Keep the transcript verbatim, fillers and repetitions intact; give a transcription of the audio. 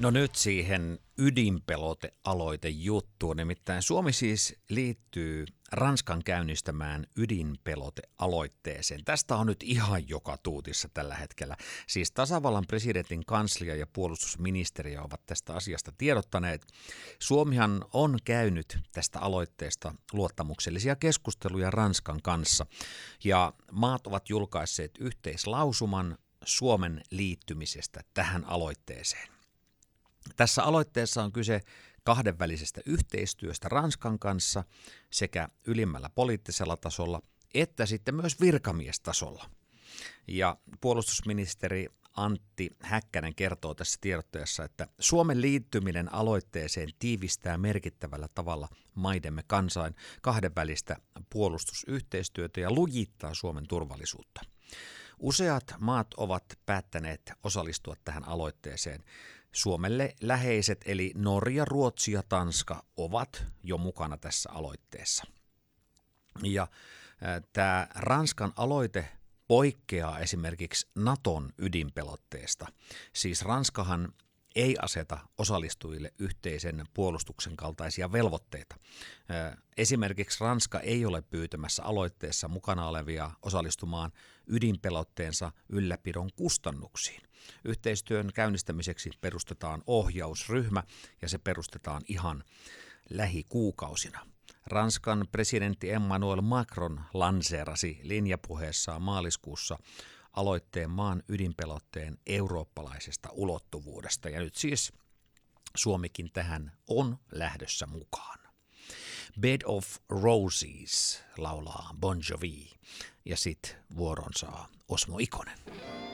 No nyt siihen ydinpelotealoitejuttuun. Nimittäin Suomi siis liittyy Ranskan käynnistämään ydinpelotealoitteeseen. Tästä on nyt ihan joka tuutissa tällä hetkellä. Siis tasavallan presidentin kanslia ja puolustusministeriö ovat tästä asiasta tiedottaneet. Suomihan on käynyt tästä aloitteesta luottamuksellisia keskusteluja Ranskan kanssa. Ja maat ovat julkaisseet yhteislausuman Suomen liittymisestä tähän aloitteeseen. Tässä aloitteessa on kyse kahdenvälisestä yhteistyöstä Ranskan kanssa sekä ylimmällä poliittisella tasolla että sitten myös virkamiestasolla. Ja puolustusministeri Antti Häkkänen kertoo tässä tiedotteessa, että Suomen liittyminen aloitteeseen tiivistää merkittävällä tavalla maidemme kansain kahdenvälistä puolustusyhteistyötä ja lujittaa Suomen turvallisuutta. Useat maat ovat päättäneet osallistua tähän aloitteeseen. Suomelle läheiset eli Norja, Ruotsi ja Tanska ovat jo mukana tässä aloitteessa. Ja tämä Ranskan aloite poikkeaa esimerkiksi Naton ydinpelotteesta. Siis Ranskahan ei aseta osallistujille yhteisen puolustuksen kaltaisia velvoitteita. Esimerkiksi Ranska ei ole pyytämässä aloitteessa mukana olevia osallistumaan ydinpelotteensa ylläpidon kustannuksiin. Yhteistyön käynnistämiseksi perustetaan ohjausryhmä ja se perustetaan ihan lähikuukausina. Ranskan presidentti Emmanuel Macron lanseerasi linjapuheessaan maaliskuussa aloitteen maan ydinpelotteen eurooppalaisesta ulottuvuudesta. Ja nyt siis Suomikin tähän on lähdössä mukaan. Bed of Roses laulaa Bon Jovi ja sit vuoron saa Osmo Ikonen.